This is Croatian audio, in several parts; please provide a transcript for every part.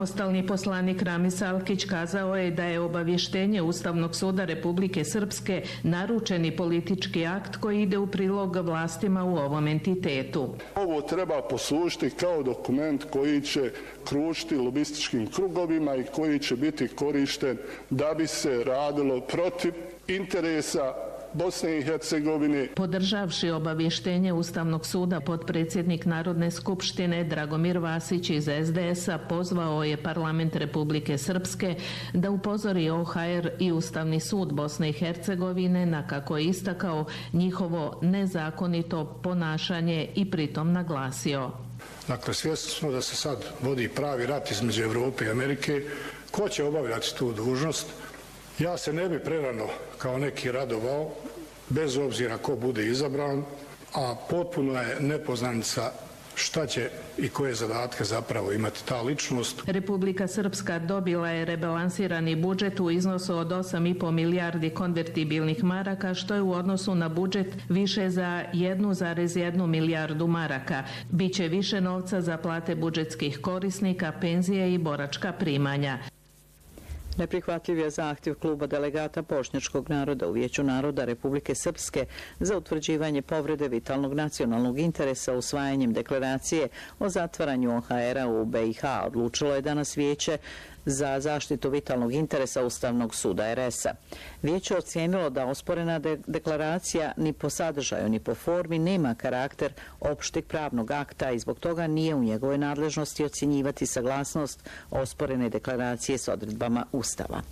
Stalni poslanik Ramis Alkić kazao je da je obavještenje Ustavnog suda Republike Srpske naručeni politički akt koji ide u prilog vlastima u ovom entitetu. Ovo treba poslužiti kao dokument koji će kružiti lobističkim krugovima i koji će biti korišten da bi se radilo protiv interesa Bosne i Hercegovine. Podržavši obavještenje Ustavnog suda, potpredsjednik Narodne skupštine Dragomir Vasić iz SDS-a pozvao je Parlament Republike Srpske da upozori OHR i Ustavni sud Bosne i Hercegovine na, kako je istakao, njihovo nezakonito ponašanje i pritom naglasio. Dakle, svjesni smo da se sad vodi pravi rat između Evrope i Amerike. Ko će obavljati tu dužnost? Ja se ne bi prerano kao neki radovao, bez obzira ko bude izabran, a potpuno je nepoznanica šta će i koje zadatke zapravo imati ta ličnost. Republika Srpska dobila je rebalansirani budžet u iznosu od 8,5 milijardi konvertibilnih maraka, što je u odnosu na budžet više za 1,1 milijardu maraka. Biće više novca za plate budžetskih korisnika, penzije i boračka primanja. Neprihvatljiv je zahtjev kluba delegata Bošnjačkog naroda u Vijeću naroda Republike Srpske za utvrđivanje povrede vitalnog nacionalnog interesa usvajanjem deklaracije o zatvaranju OHR-a u BiH. Odlučilo je danas Vijeće za zaštitu vitalnog interesa Ustavnog suda RS-a. Vijeće ocijenilo da osporena deklaracija ni po sadržaju ni po formi nema karakter opšteg pravnog akta i zbog toga nije u njegovoj nadležnosti ocjenjivati saglasnost osporene deklaracije s odredbama Ustava.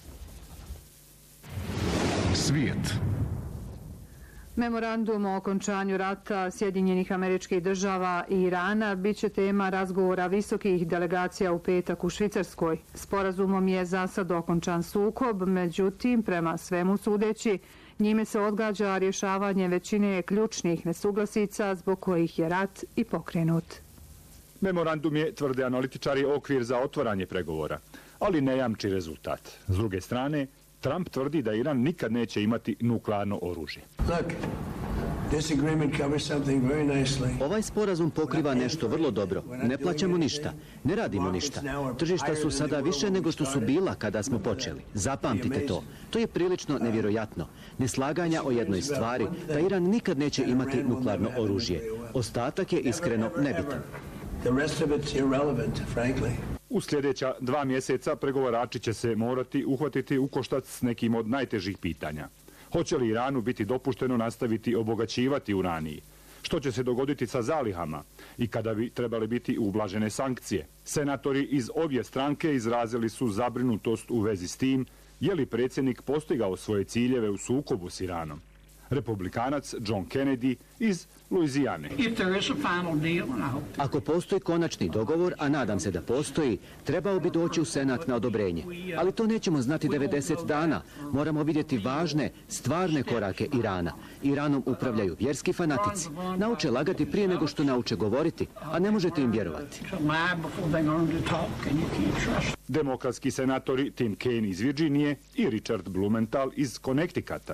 Svijet. Memorandum o okončanju rata Sjedinjenih Američkih Država i Irana biće tema razgovora visokih delegacija u petak u Švicarskoj. Sporazumom je za sad okončan sukob, međutim, prema svemu sudeći, njime se odgađa rješavanje većine ključnih nesuglasica zbog kojih je rat i pokrenut. Memorandum je, tvrde analitičari, okvir za otvaranje pregovora, ali ne jamči rezultat. S druge strane, Trump tvrdi da Iran nikad neće imati nuklearno oružje. Ovaj sporazum pokriva nešto vrlo dobro. Ne plaćamo ništa, ne radimo ništa. Tržišta su sada više nego što su bila kada smo počeli. Zapamtite to. To je prilično nevjerojatno. Neslaganja o jednoj stvari, da Iran nikad neće imati nuklearno oružje. Ostatak je iskreno nebitan. U sljedeća 2 mjeseca pregovarači će se morati uhvatiti u koštac s nekim od najtežih pitanja. Hoće li Iranu biti dopušteno nastaviti obogaćivati uraniji? Što će se dogoditi sa zalihama i kada bi trebali biti ublažene sankcije? Senatori iz obje stranke izrazili su zabrinutost u vezi s tim je li predsjednik postigao svoje ciljeve u sukobu s Iranom. Republikanac John Kennedy iz Luizijane. Ako postoji konačni dogovor, a nadam se da postoji, trebao bi doći u Senat na odobrenje. Ali to nećemo znati 90 dana. Moramo vidjeti važne, stvarne korake Irana. Iranom upravljaju vjerski fanatici. Nauče lagati prije nego što nauče govoriti, a ne možete im vjerovati. Demokratski senatori Tim Kaine iz Virginije i Richard Blumenthal iz Connecticuta.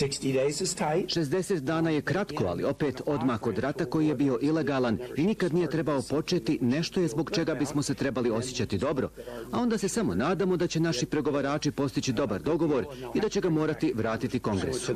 60 dana je kratko, ali opet odmak od rata koji je bio ilegalan i nikad nije trebao početi, nešto je zbog čega bismo se trebali osjećati dobro, a onda se samo nadamo da će naši pregovarači postići dobar dogovor i da će ga morati vratiti Kongresu.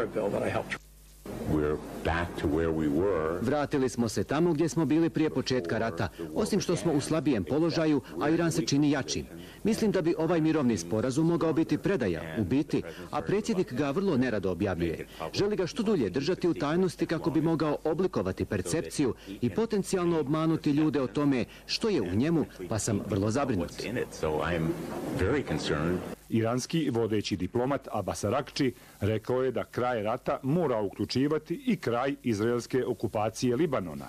Vratili smo se tamo gdje smo bili prije početka rata, osim što smo u slabijem položaju, a Iran se čini jačim. Mislim da bi ovaj mirovni sporazum mogao biti predaja, u biti, a predsjednik ga vrlo nerado objavljuje. Želi ga što dulje držati u tajnosti kako bi mogao oblikovati percepciju i potencijalno obmanuti ljude o tome što je u njemu, pa sam vrlo zabrinut. Iranski vodeći diplomat Abbas Arakči rekao je da kraj rata mora uključivati i kraj izraelske okupacije Libanona.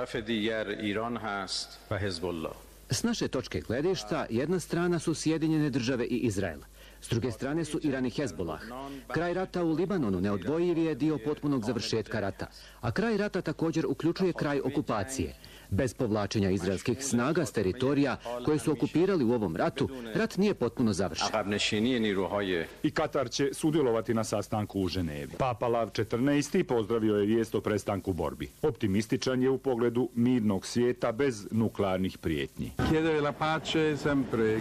S naše točke gledišta, jedna strana su Sjedinjene Države i Izrael. S druge strane su Iran i Hezbollah. Kraj rata u Libanonu neodvojiv je dio potpunog završetka rata, a kraj rata također uključuje kraj okupacije. Bez povlačenja izraelskih snaga s teritorija koje su okupirali u ovom ratu, rat nije potpuno završen. I Katar će sudjelovati na sastanku u Ženevi. Papa Lav XIV pozdravio je vijest o prestanku borbi. Optimističan je u pogledu mirnog svijeta bez nuklearnih prijetnji.